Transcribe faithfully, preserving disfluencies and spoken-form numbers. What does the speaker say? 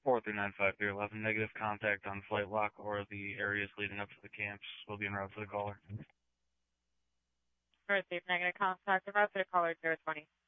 four three nine five three eleven, negative contact on flight lock or the areas leading up to the camps. Will be en route to the caller. Receive negative contact en route to the caller zero twenty.